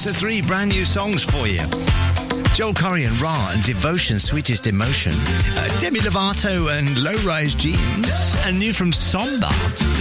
So 3 brand new songs for you. Joel Corey and Ra and Devotion, Sweetest Emotion. Demi Lovato and Low Rise Jeans. And new from Somba,